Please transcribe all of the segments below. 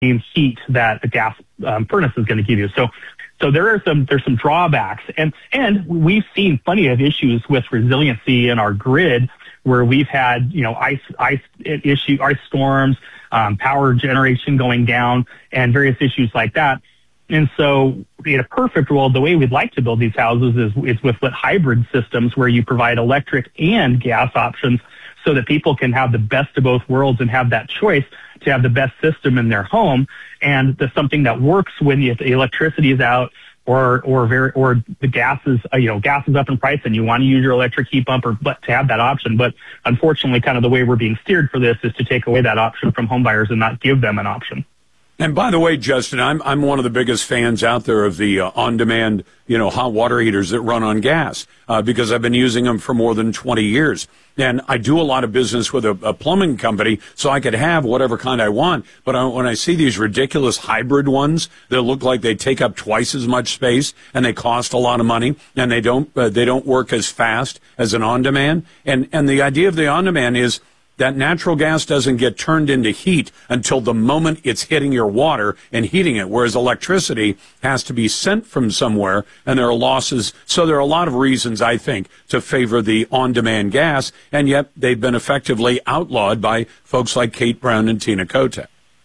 heat that a gas furnace is going to give you. So there's some drawbacks, and we've seen plenty of issues with resiliency in our grid, where we've had ice storms, power generation going down, and various issues like that. And so, in a perfect world, the way we'd like to build these houses is with hybrid systems, where you provide electric and gas options, so that people can have the best of both worlds and have that choice to have the best system in their home, and that's something that works when the electricity is out, or the gas is up in price, and you want to use your electric heat pump, but to have that option. But unfortunately, kind of the way we're being steered for this is to take away that option from home buyers and not give them an option. And by the way, Justin, I'm one of the biggest fans out there of the on-demand, hot water heaters that run on gas, because I've been using them for more than 20 years. And I do a lot of business with a plumbing company, so I could have whatever kind I want. But when I see these ridiculous hybrid ones that look like they take up twice as much space and they cost a lot of money, and they don't work as fast as an on-demand. And the idea of the on-demand is that natural gas doesn't get turned into heat until the moment it's hitting your water and heating it, whereas electricity has to be sent from somewhere, and there are losses. So there are a lot of reasons, I think, to favor the on-demand gas, and yet they've been effectively outlawed by folks like Kate Brown and Tina Kotek.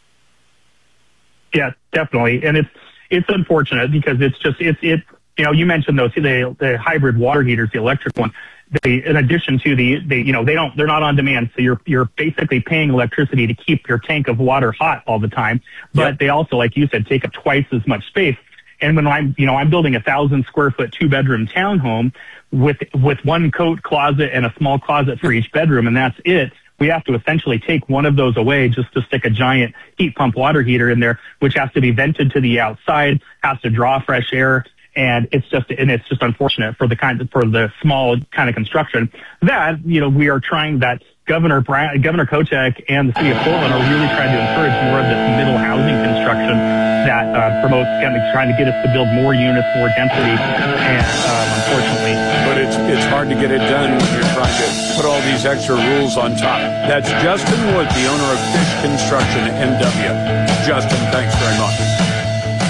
Yeah, definitely. And it's unfortunate, because you mentioned those, the hybrid water heaters, the electric one. In addition to they're not on demand, so you're basically paying electricity to keep your tank of water hot all the time. But They also, like you said, take up twice as much space. And when I'm building 1,000 square foot 2-bedroom townhome with one coat closet and a small closet for each bedroom, and that's it. We have to essentially take one of those away just to stick a giant heat pump water heater in there, which has to be vented to the outside, has to draw fresh air. And it's just unfortunate for the small kind of construction that, we are trying that Governor Kotek and the city of Portland are really trying to encourage more of this middle housing construction that promotes kind of trying to get us to build more units, more density, and unfortunately. But it's hard to get it done when you're trying to put all these extra rules on top. That's Justin Wood, the owner of Fish Construction NW. Justin, thanks very much.